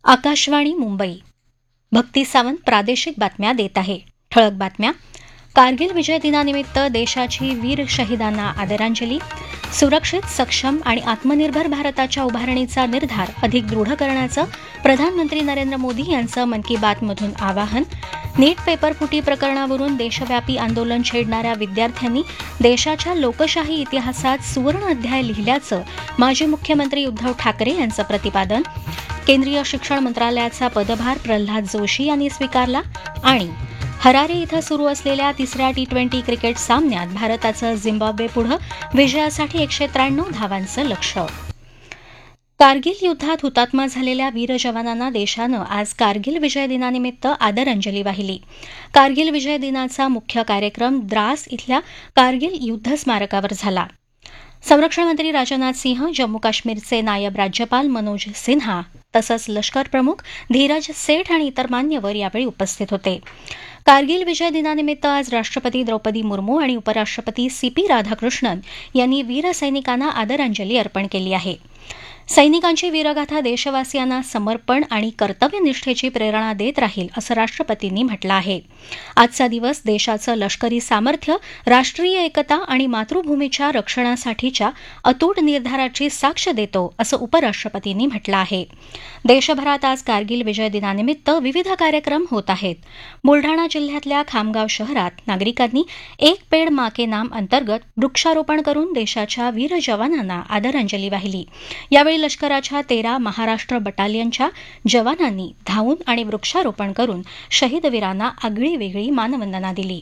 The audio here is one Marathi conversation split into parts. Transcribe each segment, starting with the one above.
आकाशवाणी मुंबई. भक्ती सावंत प्रादेशिक बातम्या देत आहे. ठळक बातम्या. कारगिल विजय दिनानिमित्त देशाची वीर शहीदांना आदरांजली. सुरक्षित, सक्षम आणि आत्मनिर्भर भारताच्या उभारणीचा निर्धार अधिक दृढ करण्याचं प्रधानमंत्री नरेंद्र मोदी यांचं मन की बातमधून आवाहन. नीट पेपरफुटी प्रकरणावरून देशव्यापी आंदोलन छेडणाऱ्या विद्यार्थ्यांनी देशाच्या लोकशाही इतिहासात सुवर्ण अध्याय लिहिल्याचं माजी मुख्यमंत्री उद्धव ठाकरे यांचं प्रतिपादन. केंद्रीय शिक्षण मंत्रालयाचा पदभार प्रल्हाद जोशी यांनी स्वीकारला. आणि हरारे इथं सुरू असलेल्या तिसऱ्या T20 क्रिकेट सामन्यात भारताचं झिम्बाब्वेपुढं विजयासाठी 193 धावांचं लक्ष्य. कारगिल युद्धात हुतात्मा झालेल्या वीर जवानांना देशानं आज कारगिल विजय दिनानिमित्त आदरांजली वाहिली. कारगिल विजय दिनाचा मुख्य कार्यक्रम द्रास इथल्या कारगिल युद्ध स्मारकावर झाला. संरक्षण मंत्री राजनाथ सिंह, जम्मू काश्मीरचे नायब राज्यपाल मनोज सिन्हा तसंच लष्कर प्रमुख धीरज सेठ आणि इतर मान्यवर यावेळी उपस्थित होते. कारगिल विजय दिनानिमित्त आज राष्ट्रपती द्रौपदी मुर्मू आणि उपराष्ट्रपती CP राधाकृष्णन यांनी वीर सैनिकांना आदरांजली अर्पण केली आहे. सैनिकांची वीरगाथा देशवासियांना समर्पण आणि कर्तव्यनिष्ठेची प्रेरणा देत राहील असं राष्ट्रपतींनी म्हटलं आहे. आजचा दिवस देशाचं लष्करी सामर्थ्य, राष्ट्रीय एकता आणि मातृभूमीच्या रक्षणासाठीच्या अतूट निर्धाराची साक्ष देतो असं उपराष्ट्रपतींनी म्हटलं आहे. देशभरात आज कारगिल विजय दिनानिमित्त विविध कार्यक्रम होत आहेत. बुलढाणा जिल्ह्यातल्या खामगाव शहरात नागरिकांनी एक पेड माँ के नाम अंतर्गत वृक्षारोपण करून देशाच्या वीर जवानांना आदरांजली वाहिली. यावेळी लष्कराच्या 13 महाराष्ट्र बटालियनच्या जवानांनी धावून आणि वृक्षारोपण करून शहीद वीरांना आगळीवेगळी मानवंदना दिली.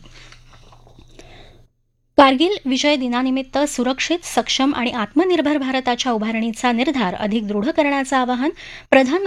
कारगिल विजय दिनानिमित्त सुरक्षित, सक्षम आणि आत्मनिर्भर भारताच्या उभारणीचा निर्धार अधिक दृढ करण्याचं आवाहन प्रधानमंत्री